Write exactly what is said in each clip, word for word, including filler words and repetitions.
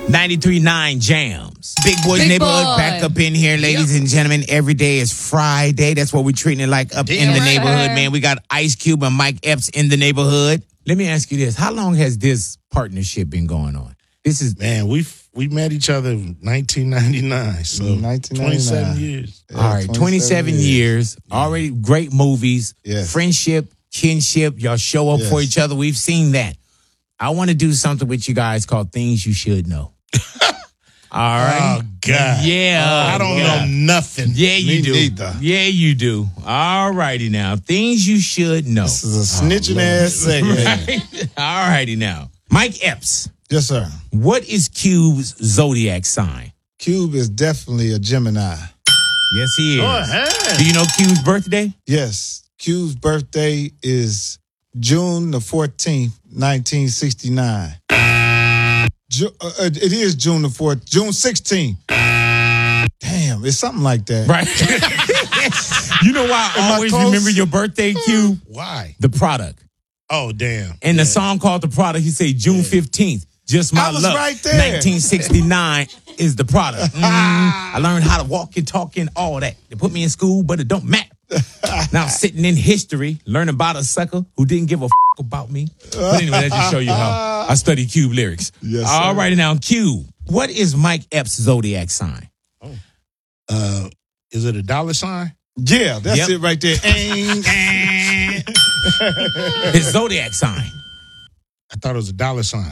ninety-three point nine Jams. Big Boys Big Neighborhood boy. back up in here, ladies Yep. and gentlemen. Every day is Friday. That's what we're treating it like up Damn in the right. neighborhood, man. We got Ice Cube and Mike Epps in the neighborhood. Let me ask you this. How long has this partnership been going on? This is Man, we we met each other in nineteen ninety-nine, so nineteen ninety-nine. twenty-seven years. Yeah, all right, twenty-seven years. Yeah. Already great movies, Yes. friendship, kinship. Y'all show up for Yes. each other. We've seen that. I want to do something with you guys called Things You Should Know. All right. Oh God, Yeah. I don't Yeah. know nothing. Yeah, you Me do. neither. Yeah, you do. All righty now. Things you should know. This is a snitching ass segment. All righty now. Mike Epps, Yes, sir. what is Cube's zodiac sign? Cube is definitely a Gemini. Yes, he is. Oh, hey. Do you know Cube's birthday? Yes. Cube's birthday is June the fourteenth, nineteen sixty-nine. Ju- uh, uh, it is June the fourth, June sixteenth. Damn, it's something like that. Right. You know why I Am I always close? remember your birthday, Cube? Why? The product. Oh, damn. And the Yeah. song called The Product, he said June fifteenth. Just my I was luck. right there. nineteen sixty-nine is the product. Mm, I learned how to walk and talk and all that. They put me in school, but it don't matter. Now I'm sitting in history, learning about a sucker who didn't give a f- about me. But anyway, that just show you how I study Cube lyrics. Yes, sir. All righty now, Cube. What is Mike Epps' zodiac sign? Uh, is it a dollar sign? Yeah, that's Yep. it right there. Aing, aing. His zodiac sign. I thought it was a dollar sign.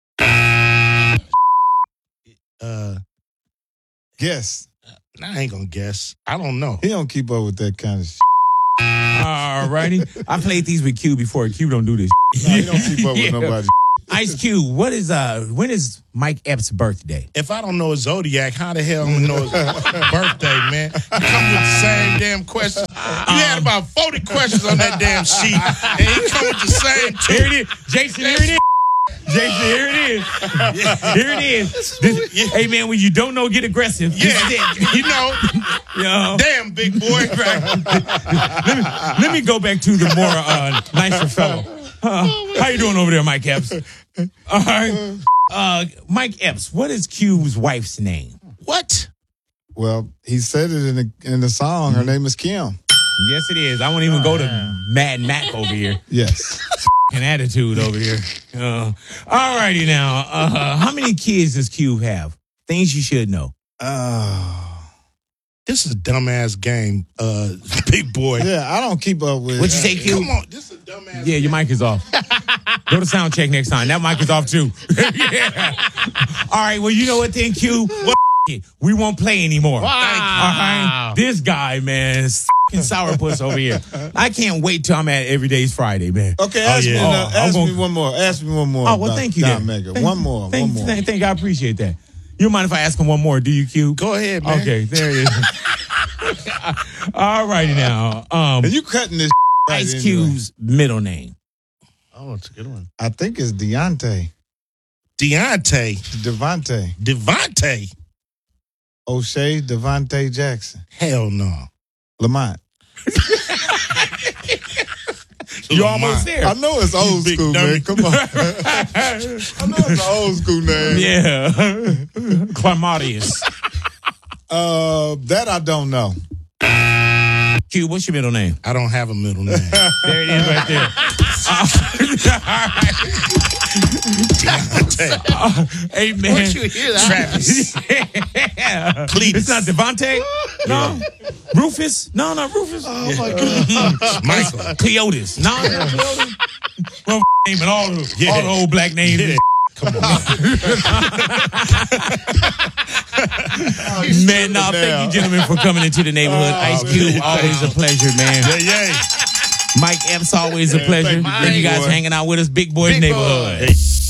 Uh, Yes. I ain't gonna guess. I don't know. He don't keep up with that kind of shit. All righty. I played these with Cube before. Cube don't do this. No, he don't keep up with Yeah. nobody. Ice Cube, what is uh when is Mike Epps' birthday? If I don't know his zodiac, how the hell I'm gonna know his birthday, man? You come with the same damn question. You had about forty questions on that damn sheet, and he come with the same two. Here it is. Jason, here it is. Jason, here it is. Here it is. This- hey man, when you don't know, get aggressive. This is Yeah, it. you know, You know? damn big boy. let, me, let me go back to the more uh, nicer fellow. Uh, how you doing over there, Mike Epps? All right. Uh, Mike Epps, what is Cube's wife's name? What? Well, he said it in the in the song. Her name is Kim. Yes, it is. I won't even go to Mad Mac over here. Yes. An attitude over here. Uh, all righty now. Uh, how many kids does Cube have? Things you should know. Oh. This is a dumbass game, uh, big boy. Yeah, I don't keep up with. What you say, Cube? Come on, this is a dumbass. Yeah, your mic is off. Go to sound check next time. That mic is off too. Yeah. All right. Well, you know what then, Q? Well, it. We won't play anymore. Wow. All right. This guy, man, is f***ing sourpuss over here. I can't wait till I'm at Every Day's Friday, man. Okay, Oh, ask, yeah. me, Oh, ano- I'm ask gonna- me one more. Ask me one more. Oh, well, about thank you. Don then. Mega. Thank- One more. Thank, one more. Thank, thank, I appreciate that. You mind if I ask him one more? Do you, Q? Go ahead, man. Okay, there it is. All righty now. Um, And you cutting this right Ice anyway. Cube's middle name. Oh, it's a good one. I think it's Deontay. Deontay, Devontae. Devontae. O'Shea Devontae Jackson. Hell no. Lamont. You almost there. I know it's old big school, dummy. man. Come on. I know it's an old school name. Yeah. Clamadius. Uh, that I don't know. Q, what's your middle name? I don't have a middle name. There it is right there. Uh, hey, man. Once you hear that, Travis. Yeah. Cletus. It's not Devontae? No. Rufus? No, not Rufus. Oh, my God. Michael. Cleotis. No, not Cleotis. Well, naming all the, Yeah. all the old black names. Yeah. Come on. Man, no, thank you, gentlemen, for coming into the neighborhood. Ice Cube, always a pleasure, man. Yeah, yeah. Mike Epps, always a pleasure. thank you, Thank you guys boy. hanging out with us. Big Boys Big Neighborhood. boy. Hey.